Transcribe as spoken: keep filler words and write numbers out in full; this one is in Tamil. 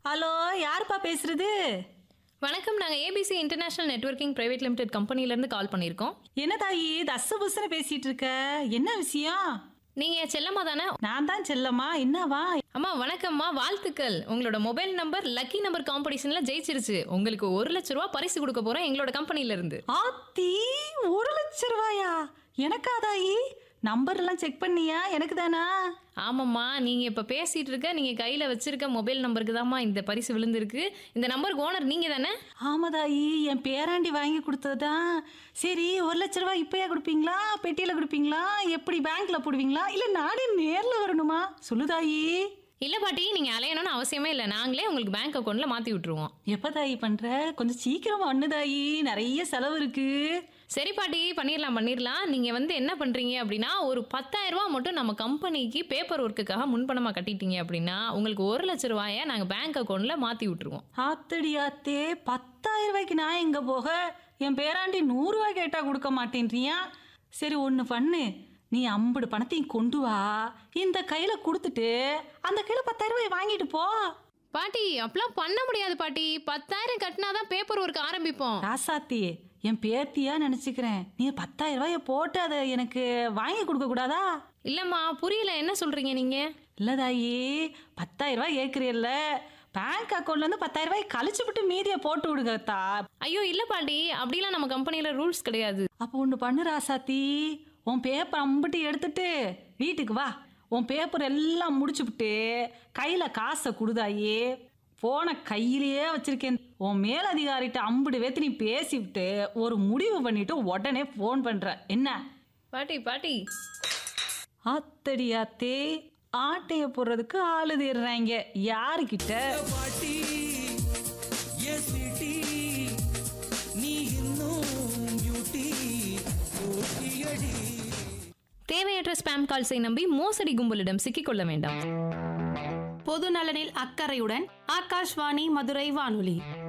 ஹலோ, யாருப்பா பேசுறது? வணக்கம். நாங்கள் ABC international networking private limited கம்பெனிலேருந்து கால் பண்ணியிருக்கோம். என்ன தாயி தச புசன பேசிட்டு இருக்க? என்ன விஷயம்? நீங்கள் செல்லம்மா தானே? நான் தான் செல்லம்மா. என்னவா? அம்மா வணக்கம்மா, வாழ்த்துக்கள். உங்களோட மொபைல் நம்பர் லக்கி நம்பர் காம்படிஷனில் ஜெயிச்சிருச்சு. உங்களுக்கு ஒரு லட்ச ரூபா பரிசு கொடுக்க போகிறோம் எங்களோட கம்பெனிலேருந்து. ஆத்தி, ஒரு லட்சம் ரூபாயா? எனக்கா தாயி? நம்பர் எல்லாம் செக் பண்ணியா? எனக்கு தானா? ஆமாம்மா, நீங்கள் இப்போ பேசிகிட்டு இருக்க நீங்கள் கையில் வச்சிருக்க மொபைல் நம்பருக்கு தான்மா இந்த பரிசு விழுந்திருக்கு. இந்த நம்பருக்கு ஓனர் நீங்கள் தானே? ஆமா தாயி, என் பேராண்டி வாங்கி கொடுத்ததுதான். சரி, ஒரு லட்ச ரூபாய் இப்பயா கொடுப்பீங்களா, பெட்டியில கொடுப்பீங்களா, எப்படி பேங்க்ல போடுவீங்களா, இல்ல நானே நேர்ல வரணுமா? சொல்லு தாயி. இல்லை பாட்டி, நீங்கள் அலையணும்னு அவசியமே இல்லை. நாங்களே உங்களுக்கு பேங்க் அக்கௌண்ட்டில் மாற்றி விட்டுருவோம். எப்ப தாயி பண்ற? கொஞ்சம் சீக்கிரமா ஒண்ணு தாயி, நிறைய செலவு இருக்கு. சரி பாட்டி, பண்ணிடலாம் பண்ணிடலாம். நீங்கள் வந்து என்ன பண்ணுறீங்க அப்படின்னா, ஒரு பத்தாயிரம் ரூபா மட்டும் நம்ம கம்பெனிக்கு பேப்பர் ஒர்க்குக்காக முன்பணமாக கட்டிட்டீங்க அப்படின்னா உங்களுக்கு ஒரு லட்ச ரூபாயை நாங்கள் பேங்க் அக்கௌண்ட்டில் மாற்றி விட்டுருவோம். ஆத்தடி ஆத்தே, பத்தாயிரம் ரூபாய்க்கு நான் எங்க போக? என் பேராண்டி நூறு ரூபாய் கேட்டா கொடுக்க மாட்டேன்றியா? சரி, ஒன்று பண்ணு. நீ ஐம்பது பணத்தையும் கொண்டு வா, இந்த கையில கொடுத்துட்டு அந்த கையில பத்தாயிரம் ரூபாய் வாங்கிட்டு போ. பாட்டி, அப்பெல்லாம் பண்ண முடியாது பாட்டி. பத்தாயிரம் கட்டினாதான் பேப்பர் ஒர்க் ஆரம்பிப்போம். ராசாத்தி, என் பேத்தியா நினைச்சுக்கிறேன். நீ பத்தாயிரம் ரூபாய போட்டு அதை எனக்கு வாங்கி கொடுக்க கூடாதா? இல்லைம்மா, புரியல, என்ன சொல்கிறீங்க நீங்கள்? இல்லதாயி, பத்தாயிரம் ரூபாய் கேட்குறீல்ல, பேங்க் அக்கௌண்ட்ல இருந்து பத்தாயிரம் ரூபாய் கழிச்சு விட்டு மீதியை போட்டு விடுங்கத்தா. ஐயோ இல்லை பாட்டி, அப்படிலாம் நம்ம கம்பெனியில் ரூல்ஸ் கிடையாது. அப்போ ஒன்று பண்ணு ராசாத்தி, உன் பேப்பர் அம்பிட்டு எடுத்துட்டு வீட்டுக்கு வா. உன் பேப்பர் எல்லாம் முடிச்சுவிட்டு கையில் காசை கொடுதாயி. போன கையிலேயே வச்சிருக்கேன். உன் மேலதிகாரிட்ட ஐம்பது பேத்து நீ பேசிவிட்டு ஒரு முடிவு பண்ணிட்டு உடனே ஃபோன் பண்ற என்ன? பாட்டி பாட்டி ஆத்தடி ஆத்தே, ஆட்டைய போடுறதுக்கு ஆளு தேடுறாங்க. யாருக்கிட்ட? பாட்டி என் சிட்டி நீ இன்னும் பியூட்டி போட்டியடி. தேவையற்ற ஸ்பாம் கால்ஸை நம்பி மோசடி கும்பலிடம் சிக்கிக்கொள்ள வேண்டாம். பொது நலனில் அக்கறையுடன் ஆகாஷ்வாணி மதுரை வானொலி.